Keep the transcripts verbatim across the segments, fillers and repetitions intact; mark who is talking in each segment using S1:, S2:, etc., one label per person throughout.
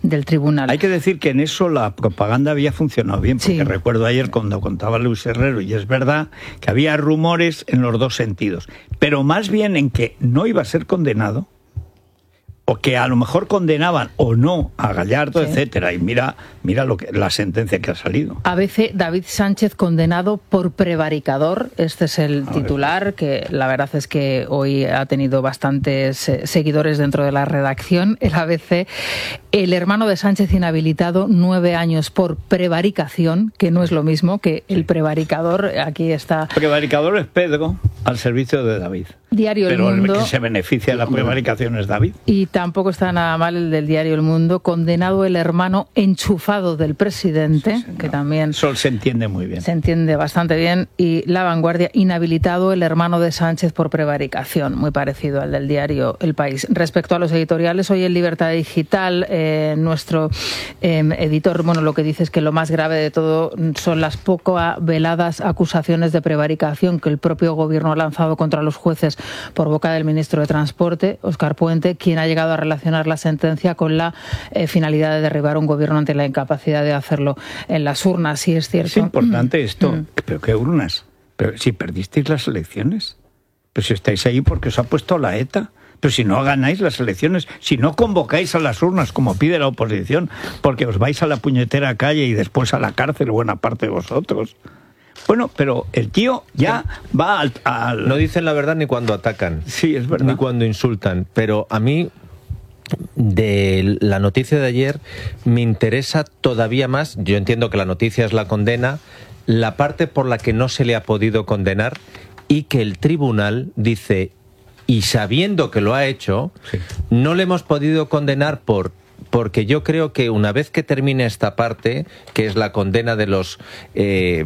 S1: del tribunal.
S2: Hay que decir que en eso la propaganda había funcionado bien, porque
S1: sí.
S2: recuerdo ayer cuando contaba Luis Herrero, y es verdad que había rumores en los dos sentidos, pero más bien en que no iba a ser condenado, o que a lo mejor condenaban o no a Gallardo, sí. etcétera. Y mira, mira lo que la sentencia que ha salido.
S1: A veces David Sánchez condenado por prevaricador. Este es el titular, que la verdad es que hoy ha tenido bastantes eh, seguidores dentro de la redacción. El A B C, el hermano de Sánchez inhabilitado nueve años por prevaricación, que no es lo mismo que el prevaricador. Aquí está.
S2: Prevaricador es Pedro al servicio de David.
S1: Diario El
S2: Pero
S1: Mundo.
S2: el que se beneficia de la prevaricación es David.
S1: Y tampoco está nada mal el del Diario El Mundo. Condenado el hermano enchufado del presidente, sí, que también...
S2: Eso se entiende muy bien.
S1: Se entiende bastante bien. Y La Vanguardia, inhabilitado el hermano de Sánchez por prevaricación. Muy parecido al del diario El País. Respecto a los editoriales, hoy en Libertad Digital, eh, nuestro eh, editor, bueno, lo que dice es que lo más grave de todo son las poco veladas acusaciones de prevaricación que el propio gobierno ha lanzado contra los jueces por boca del ministro de Transporte, Óscar Puente, quien ha llegado a relacionar la sentencia con la eh, finalidad de derribar un gobierno ante la incapacidad de hacerlo en las urnas. Sí, es cierto.
S2: Es importante esto.
S1: Mm.
S2: ¿Pero qué urnas? Pero si perdisteis las elecciones. Pero si estáis ahí porque os ha puesto la ETA. Pero si no ganáis las elecciones, si no convocáis a las urnas como pide la oposición, porque os vais a la puñetera calle y después a la cárcel buena parte de vosotros. Bueno, pero el tío ya va al, al...
S3: No dicen la verdad ni cuando atacan.
S2: Sí, es verdad.
S3: Ni cuando insultan. Pero a mí, de la noticia de ayer, me interesa todavía más, yo entiendo que la noticia es la condena, la parte por la que no se le ha podido condenar y que el tribunal dice, y sabiendo que lo ha hecho, sí. no le hemos podido condenar por... Porque yo creo que una vez que termine esta parte, que es la condena de los eh,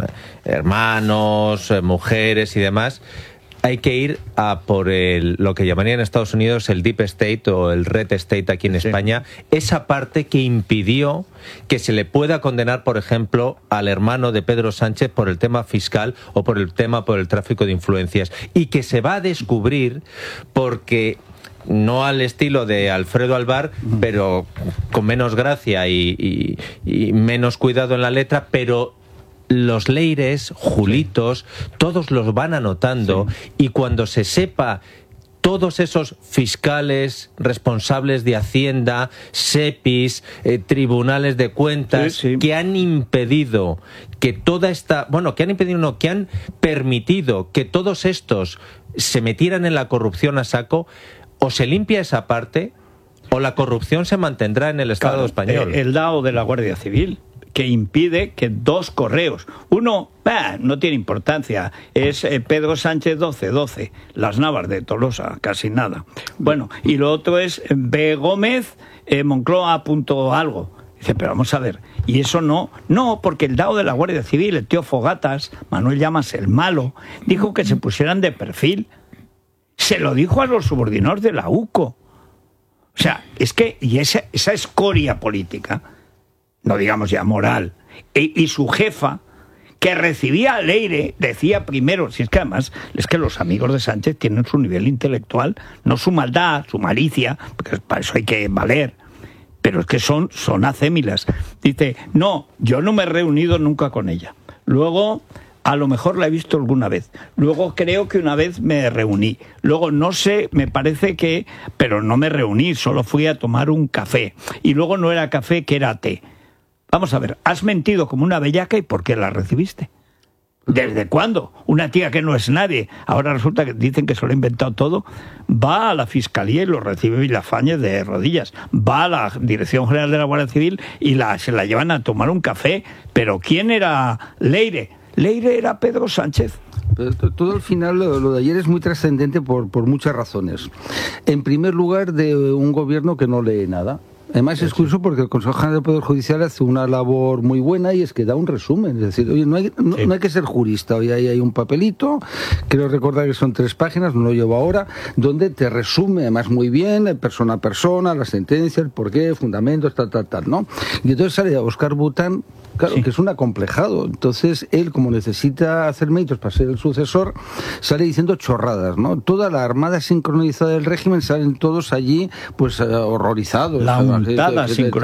S3: hermanos, mujeres y demás, hay que ir a por el, lo que llamarían en Estados Unidos el Deep State o el Red State aquí en sí. España, esa parte que impidió que se le pueda condenar, por ejemplo, al hermano de Pedro Sánchez por el tema fiscal o por el tema por el tráfico de influencias, y que se va a descubrir porque... no al estilo de Alfredo Alvar, pero con menos gracia y, y, y menos cuidado en la letra, pero los Leires, Julitos, sí. todos los van anotando, sí. y cuando se sepa todos esos fiscales, responsables de Hacienda, SEPIs, eh, tribunales de cuentas, sí, sí. que han impedido que toda esta... Bueno, que han impedido, no, que han permitido que todos estos se metieran en la corrupción a saco, o se limpia esa parte o la corrupción se mantendrá en el Estado
S2: claro,
S3: español.
S2: El D A O de la Guardia Civil, que impide que dos correos, uno, bah, no tiene importancia, es eh, Pedro Sánchez doce doce, Las Navas de Tolosa, casi nada. Bueno, y lo otro es B. Gómez, eh, Moncloa punto algo. Dice, pero vamos a ver, y eso no, no, porque el D A O de la Guardia Civil, el tío Fogatas, Manuel Llamas el malo, dijo que se pusieran de perfil. Se lo dijo a los subordinados de la U C O. O sea, es que, y esa, esa escoria política, no digamos ya moral, e, y su jefa, que recibía a Leire, decía primero, si es que además, es que los amigos de Sánchez tienen su nivel intelectual, no su maldad, su malicia, porque para eso hay que valer, pero es que son, son acémilas. Dice, no, yo no me he reunido nunca con ella. Luego... a lo mejor la he visto alguna vez. Luego creo que una vez me reuní. Luego no sé, me parece que... Pero no me reuní, solo fui a tomar un café. Y luego no era café, que era té. Vamos a ver, has mentido como una bellaca, ¿y por qué la recibiste? ¿Desde cuándo? Una tía que no es nadie. Ahora resulta que dicen que se lo ha inventado todo. Va a la Fiscalía y lo recibe Villafañez de rodillas. Va a la Dirección General de la Guardia Civil y la, se la llevan a tomar un café. ¿Pero quién era Leire? Leire era Pedro Sánchez.
S4: Pero todo al final, lo, lo de ayer es muy trascendente por, por muchas razones. En primer lugar, de un gobierno que no lee nada. Además es curioso porque el Consejo General del Poder Judicial hace una labor muy buena y es que da un resumen. Es decir, oye, no hay, no, sí. no hay que ser jurista. Hoy hay, hay un papelito, creo recordar que son tres páginas, no lo llevo ahora, donde te resume además muy bien, persona a persona, la sentencia, el porqué, fundamentos, tal, tal, tal, ¿no? Y entonces sale Óscar Bután, claro, sí. que es un acomplejado. Entonces él, como necesita hacer méritos para ser el sucesor, sale diciendo chorradas, ¿no? Toda la armada sincronizada del régimen salen todos allí, pues horrorizados.
S2: La untada
S4: sincronizada.